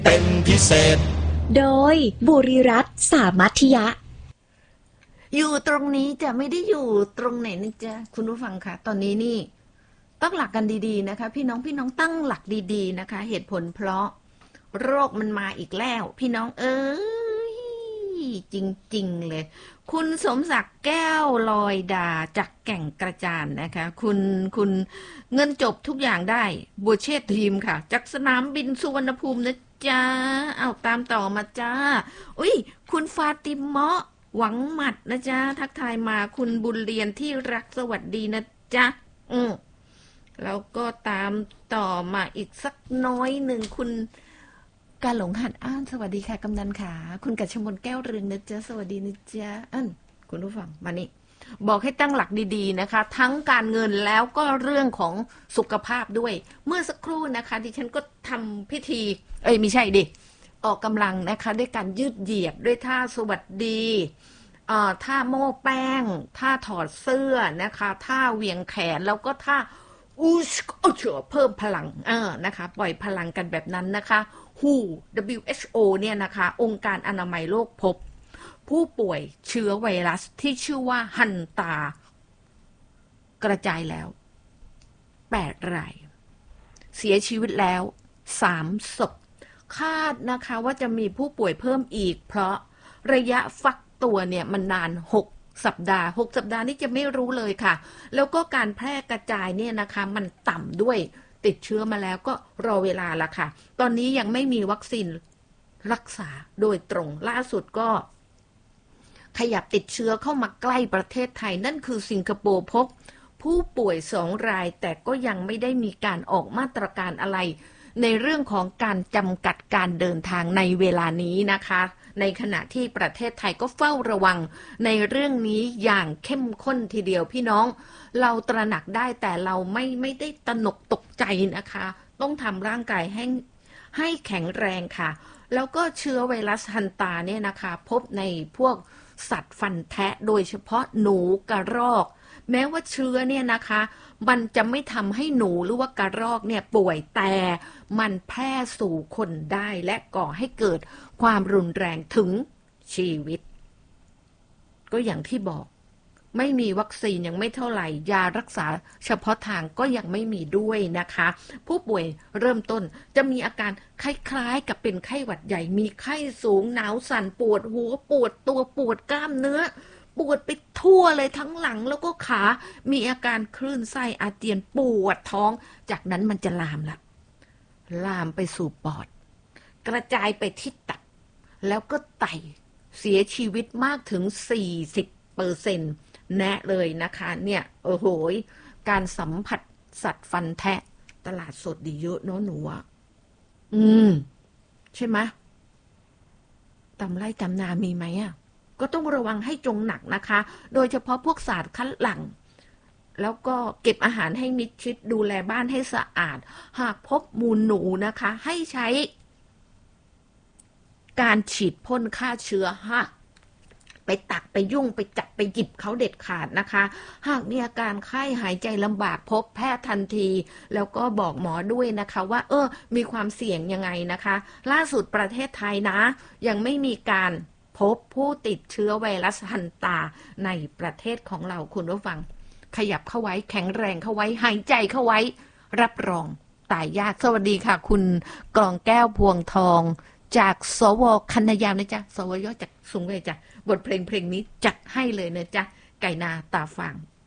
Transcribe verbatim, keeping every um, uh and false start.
เป็นพิเศษโดยบุริรัตน์สามัธยะอยู่ตรงนี้จะไม่ได้อยู่ตรงไหนนะจ๊ะคุณผู้ฟังค่ะตอนนี้นี่ตั้งหลักกันดีๆนะคะพี่น้องพี่น้องตั้งหลักดีๆนะคะเหตุผลเพราะโรคมันมาอีกแล้วพี่น้องเอ้ยจริงๆเลยคุณสมศักดิ์แก้วลอยดาจากแก่งกระจานนะคะคุณคุณเงินจบทุกอย่างได้บัวเชษทีมค่ะจากสนามบินสุวรรณภูมินะจ๊ะเอาตามต่อมาจ้าอุ้ยคุณฟาติมะหวังหมัดนะจ๊ะทักทายมาคุณบุญเรียนที่รักสวัสดีนะจ๊ะอืมแล้วก็ตามต่อมาอีกสักน้อยหนึ่งคุณกาหลงหัดอ้านสวัสดีค่ะกำนันขาคุณกัชมนแก้วเรืองนะจ๊ะสวัสดีนะจ๊ะอันคุณผู้ฟังมานี่บอกให้ตั้งหลักดีๆนะคะทั้งการเงินแล้วก็เรื่องของสุขภาพด้วยเมื่อสักครู่นะคะดิฉันก็ทำพิธีเอ้ยไม่ใช่ดิออกกำลังนะคะด้วยการยืดเหยียดด้วยท่าสวัสดีอ่าท่าโม้แป้งท่าถอดเสื้อนะคะท่าเหวี่ยงแขนแล้วก็ท่าอูชโอเชเพิ่มพลังเออนะคะปล่อยพลังกันแบบนั้นนะคะ ดับเบิลยู ดับเบิลยู เอช โอ เนี่ยนะคะองค์การอนามัยโลกพบผู้ป่วยเชื้อไวรัสที่ชื่อว่าฮันตากระจายแล้วแปดรายเสียชีวิตแล้วสามศพคาดนะคะว่าจะมีผู้ป่วยเพิ่มอีกเพราะระยะฟักตัวเนี่ยมันนานหกสัปดาห์หกสัปดาห์นี้จะไม่รู้เลยค่ะแล้วก็การแพร่กระจายเนี่ยนะคะมันต่ำด้วยติดเชื้อมาแล้วก็รอเวลาละค่ะตอนนี้ยังไม่มีวัคซีนรักษาโดยตรงล่าสุดก็ขยับติดเชื้อเข้ามาใกล้ประเทศไทยนั่นคือสิงคโปร์พบผู้ป่วยสองรายแต่ก็ยังไม่ได้มีการออกมาตรการอะไรในเรื่องของการจำกัดการเดินทางในเวลานี้นะคะในขณะที่ประเทศไทยก็เฝ้าระวังในเรื่องนี้อย่างเข้มข้นทีเดียวพี่น้องเราตระหนักได้แต่เราไม่ไม่ได้ตระหนกตกใจนะคะต้องทำร่างกายให้ให้แข็งแรงค่ะแล้วก็เชื้อไวรัสฮันตาเนี่ยนะคะพบในพวกสัตว์ฟันแทะโดยเฉพาะหนูกระรอกแม้ว่าเชื้อเนี่ยนะคะมันจะไม่ทำให้หนูหรือว่ากระรอกเนี่ยป่วยแต่มันแพร่สู่คนได้และก่อให้เกิดความรุนแรงถึงชีวิตก็อย่างที่บอกไม่มีวัคซีนยังไม่เท่าไหร่ยารักษาเฉพาะทางก็ยังไม่มีด้วยนะคะผู้ป่วยเริ่มต้นจะมีอาการคล้ายๆกับเป็นไข้หวัดใหญ่มีไข้สูงหนาวสั่นปวดหัวปวดตัวปวดกล้ามเนื้อปวดไปทั่วเลยทั้งหลังแล้วก็ขามีอาการคลื่นไส้อาเจียนปวดท้องจากนั้นมันจะลามละลามไปสู่ปอดกระจายไปที่ตับแล้วก็ไตเสียชีวิตมากถึง สี่สิบเปอร์เซ็นต์ แน่เลยนะคะเนี่ยโอ้โหการสัมผัสสัตว์ฟันแทะตลาดสดดีเยอะเนาะหนูอ่ะอืมใช่ไหมตำไร่ตำนามีไหมอ่ะก็ต้องระวังให้จงหนักนะคะโดยเฉพาะพวกสารคัดหลั่งแล้วก็เก็บอาหารให้มิดชิดดูแลบ้านให้สะอาดหากพบมูลหนูนะคะให้ใช้การฉีดพ่นฆ่าเชื้อฮะไปตักไปยุ่งไปจับไปหยิบเขาเด็ดขาดนะคะหากมีอาการไข้หายใจลำบากพบแพทย์ทันทีแล้วก็บอกหมอด้วยนะคะว่าเออมีความเสี่ยงยังไงนะคะล่าสุดประเทศไทยนะยังไม่มีการพบผู้ติดเชื้อไวรัสฮันตาในประเทศของเราคุณผู้ฟังขยับเข้าไว้แข็งแรงเข้าไว้หายใจเข้าไว้รับรองตายยากสวัสดีค่ะคุณกลองแก้วพวงทองจากสวคณยามนะจ๊ะสวยอจากสูงเลยจ้ะบทเพลงเพลงนี้จัดให้เลยนะจ๊ะไก่นาตาฟาง